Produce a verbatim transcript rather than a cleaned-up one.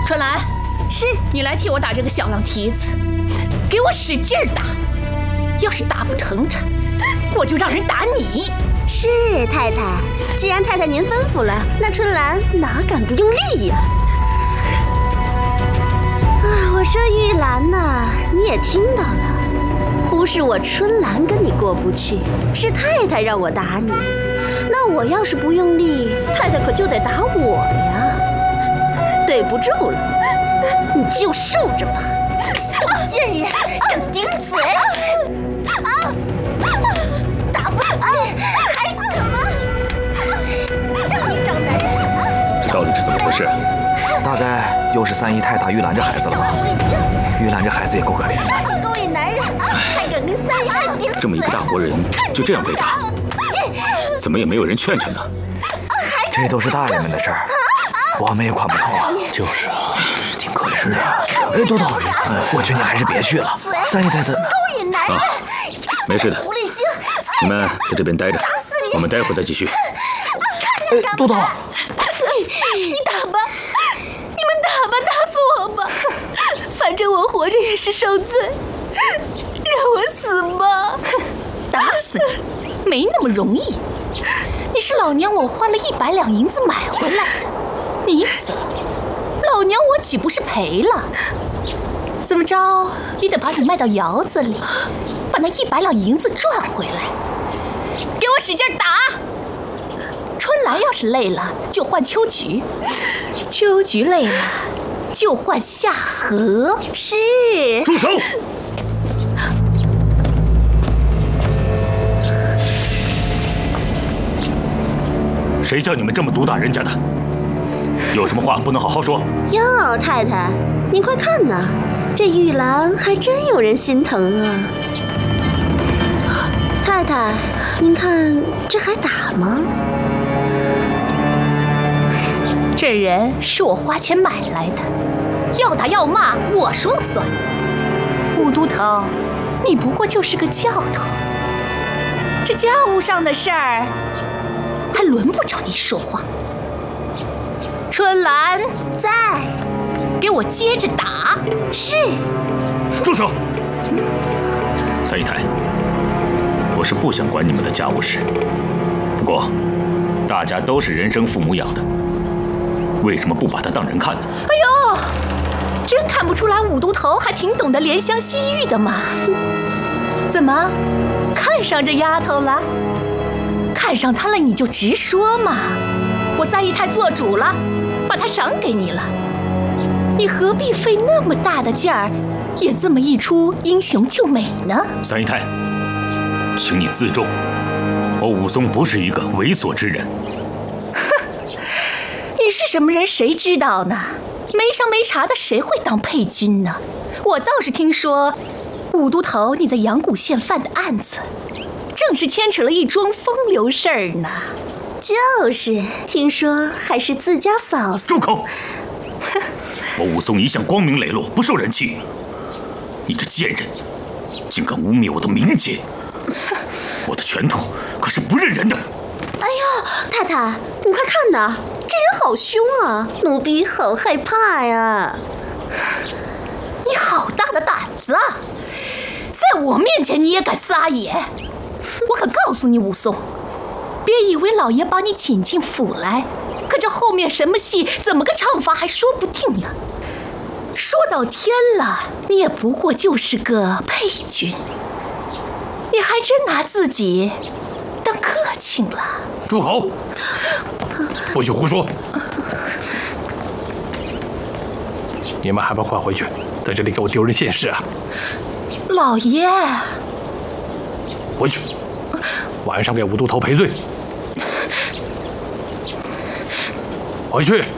春兰，是你来替我打这个小浪蹄子，给我使劲儿打。要是打不疼他，我就让人打你。 是太太，既然太太您吩咐了，那春兰哪敢不用力呀？啊，我说玉兰呐，你也听到了，不是我春兰跟你过不去，是太太让我打你。那我要是不用力，太太可就得打我呀。对不住了，你就受着吧。小贱人，敢顶嘴！啊！打不死，还敢吗？找你找男人！ 到底是怎么回事？ 大概又是三姨太打玉兰这孩子了吧？玉兰这孩子也够可怜的。 你勾引男人，还敢跟三姨太顶嘴！ 这么一个大活人，就这样被打，怎么也没有人劝劝呢？ 这都是大人们的事儿，我们也管不着啊。 就是啊，挺可怜的。 哎，多多，我劝你还是别去了。三姨太太勾引男人， 没事的， 狐狸精， 你们在这边待着，我们待会儿再继续。 哎，多多， 你打吧，你们打吧，打死我吧，反正我活着也是受罪，让我死吧。打死你没那么容易，你是老娘我花了一百两银子买回来的，你死了，老娘我岂不是赔了？怎么着也得把你卖到窑子里，把那一百两银子赚回来。给我使劲打！春兰要是累了，就换秋菊；秋菊累了，就换夏荷。 是。 住手！谁叫你们这么毒打人家的？有什么话不能好好说？ 哟，太太，您快看呐，这玉兰还真有人心疼啊！太太，您看这还打吗？ 这人是我花钱买来的，要打要骂我说了算。武都头，你不过就是个教头，这教务上的事儿还轮不着你说话。春兰在， 给我接着打。 是。 住手！三姨太，我是不想管你们的家务事，不过大家都是人生父母养的，为什么不把他当人看呢？ 哎呦，真看不出来武都头还挺懂得怜香惜玉的嘛。怎么，看上这丫头了？看上她了你就直说嘛。我三姨太做主了，把她赏给你了，你何必费那么大的劲儿演这么一出英雄救美呢？ 三姨太，请你自重，我武松不是一个猥琐之人。 哼，你是什么人谁知道呢？没商没茶的谁会当配军呢？我倒是听说武都头你在阳谷县犯的案子，正是牵扯了一桩风流事儿呢。 就是听说还是自家嫂子。 住口！我武松一向光明磊落，不受人欺。你这贱人，竟敢污蔑我的名节！我的拳头可是不认人的。 哎呦，太太，你快看呐，这人好凶啊，奴婢好害怕呀！ 你好大的胆子啊！在我面前你也敢撒野！我可告诉你，武松，别以为老爷把你请进府来，可这后面什么戏，怎么个唱法还说不定呢。说到天了，你也不过就是个配军，你还真拿自己当客卿了。 住口！不许胡说！你们还不快回去，在这里给我丢人现世啊！ 老爷， 回去，晚上给武都头赔罪。回去。